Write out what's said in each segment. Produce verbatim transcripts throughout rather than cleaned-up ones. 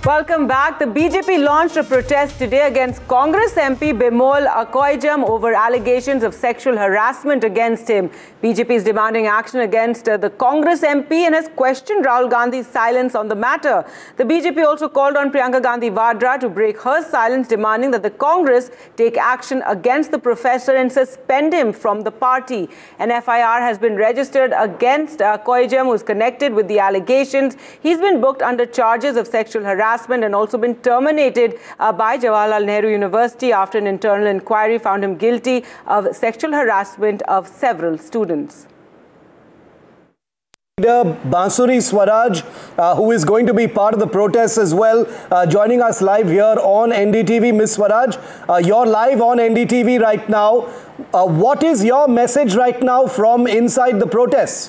Welcome back. The B J P launched a protest today against Congress M P Bimol Akoijam over allegations of sexual harassment against him. B J P is demanding action against uh, the Congress M P and has questioned Rahul Gandhi's silence on the matter. The B J P also called on Priyanka Gandhi Vadra to break her silence, demanding that the Congress take action against the professor and suspend him from the party. An F I R has been registered against Akoijam, who is connected with the allegations. He's been booked under charges of sexual harassment and also been terminated uh, by Jawaharlal Nehru University after an internal inquiry found him guilty of sexual harassment of several students. Leader Bansuri Swaraj, uh, who is going to be part of the protests as well, uh, joining us live here on N D T V. Miss Swaraj, uh, you're live on N D T V right now. Uh, what is your message right now from inside the protests?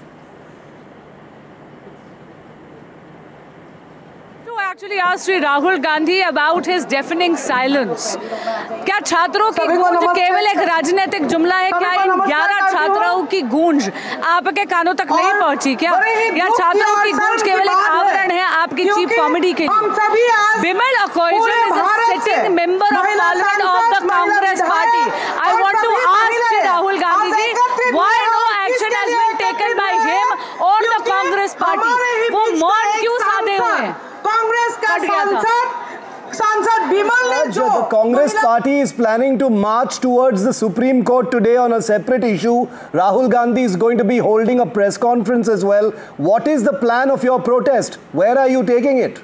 Actually asked Sri Rahul Gandhi about his deafening silence. क्या छात्रों की गूंज केवल एक राजनीतिक जुमला है क्या? इन ग्यारह छात्राओं की गूंज आपके कानों तक नहीं पहुंची क्या? या छात्रों की गूंज केवल एक आवरण है आपकी चीप कॉमेडी के लिए? Bimal Akoijam is a sitting member of Parliament of the Congress Party. I want to ask Sri Rahul Gandhi ji, why no action has been taken by him or the Congress Party? वो मौन क्यों साधे हुए हैं? कांग्रेस का सांसद सांसद बिमल ने जो the Congress party is planning to march towards the Supreme Court today on a separate issue. Rahul Gandhi is going to be holding a press conference as well. What is the plan of your protest? Where are you taking it?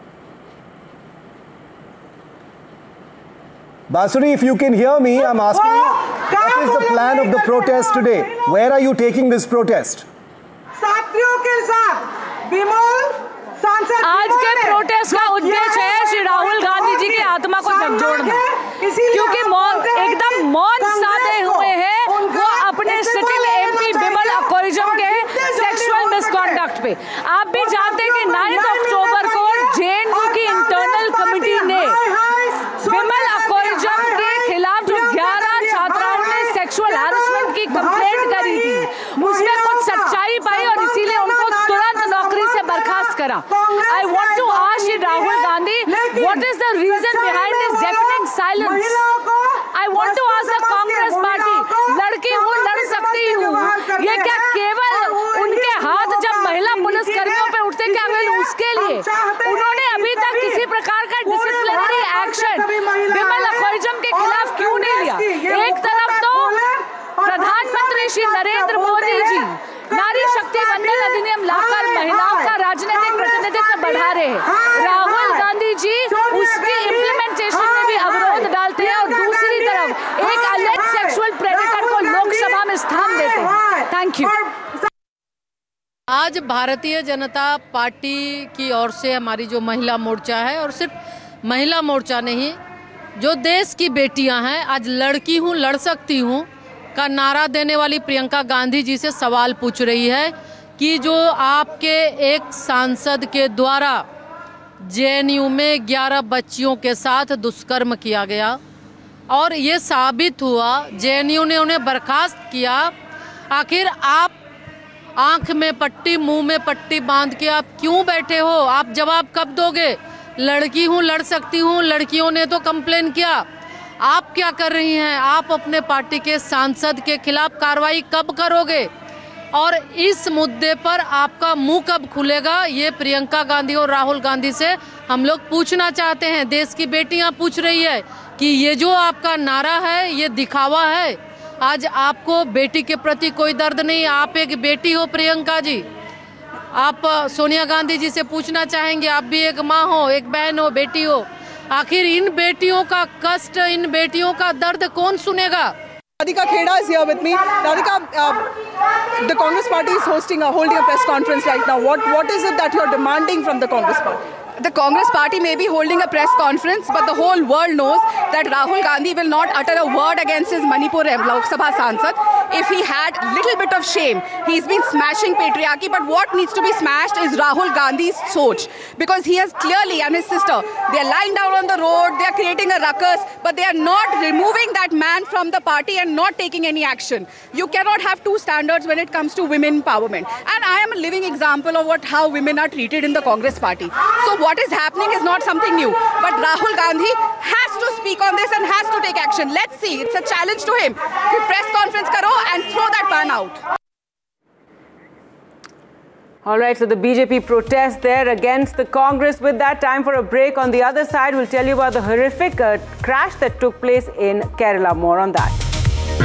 Bansuri, if you can hear me, I'm asking you, what is the plan of the protest today? Where are you taking this protest? साथियों के साथ बिमल आज के protest का उद्देश्य है श्री राहुल गांधी जी की आत्मा को झकझोरना, क्योंकि एकदम मौन साधे हुए हैं वो अपने सिटिंग एमपी बिमल अकोइजम के सेक्सुअल मिसकॉन्डक्ट पे। आप भी जानते हैं कि नौ अक्टूबर को जेएनयू की इंटरनल कमेटी ने बिमल अकोइजम के खिलाफ जो ग्यारह छात्राओं ने सेक्सुअल हैरेसमेंट की कंप्लेंट करी थी उसमें कुछ सच्चाई पाई और इसीलिए उनको तुरंत नौकरी से बर्खास्त करा। I want to ask Rahul Gandhi, what is the reason behind this deafening silence? I want to ask the Congress Party, लड़की हूँ लड़ सकती हूँ, ये क्या केवल उनके हाथ जब महिला पुलिस कर्मियों पे उठते क्या केवल उसके लिए? उन्होंने अभी तक किसी प्रकार का डिसिप्लिनरी एक्शन बिमल अकोइजम के खिलाफ क्यों नहीं लिया? एक तरफ तो प्रधानमंत्री श्री नरेंद्र मोदी जी नारी शक्ति वंदन अधिनियम लाकर महिलाओं का राजनीतिक प्रतिनिधित्व बढ़ा रहे हैं, राहुल गांधी जी उसकी इम्प्लीमेंटेशन में भी अवरोध डालते हैं और दूसरी तरफ एक अलेज सेक्सुअल प्रेडेटर को लोकसभा में स्थान देते हैं। Thank you. आज भारतीय जनता पार्टी की ओर से हमारी जो महिला मोर्चा है, और सिर्फ महिला मोर्चा नहीं, जो देश की बेटियां हैं, आज लड़की हूँ लड़ सकती हूँ का नारा देने वाली प्रियंका गांधी जी से सवाल पूछ रही है कि जो आपके एक सांसद के द्वारा जेएनयू में ग्यारह बच्चियों के साथ दुष्कर्म किया गया और ये साबित हुआ, जेएनयू ने उन्हें बर्खास्त किया, आखिर आप आंख में पट्टी मुंह में पट्टी बांध के आप क्यों बैठे हो? आप जवाब कब दोगे? लड़की हूँ लड़ सकती हूँ, लड़कियों ने तो कंप्लेन किया, आप क्या कर रही हैं? आप अपने पार्टी के सांसद के खिलाफ कार्रवाई कब करोगे और इस मुद्दे पर आपका मुंह कब खुलेगा? ये प्रियंका गांधी और राहुल गांधी से हम लोग पूछना चाहते हैं। देश की बेटियां पूछ रही है कि ये जो आपका नारा है ये दिखावा है। आज आपको बेटी के प्रति कोई दर्द नहीं। आप एक बेटी हो प्रियंका जी, आप सोनिया गांधी जी से पूछना चाहेंगे, आप भी एक माँ हो, एक बहन हो, बेटी हो, आखिर इन बेटियों का कष्ट, इन बेटियों का दर्द कौन सुनेगा? Radhika Kheda is here with me. Radhika, uh, the Congress Party is hosting a holding a press conference right now. What what is it that you are demanding from the Congress Party? The Congress Party may be holding a press conference, but the whole world knows that Rahul Gandhi will not utter a word against his Manipur Lok Sabha Sansad. if he had little bit of shame. He's been smashing patriarchy, but what needs to be smashed is Rahul Gandhi's soch, because he has clearly, and his sister, they're lying down on the road, they're creating a ruckus, but they are not removing that man from the party and not taking any action. You cannot have two standards when it comes to women empowerment. And I am a living example of what how women are treated in the Congress party. So what is happening is not something new. But Rahul Gandhi has to speak on this and has to take action. Let's see. It's a challenge to him. Press conference karo and throw that pan out. All right, so the B J P protest there against the Congress. With that, time for a break. On the other side, we'll tell you about the horrific uh, crash that took place in Kerala. More on that.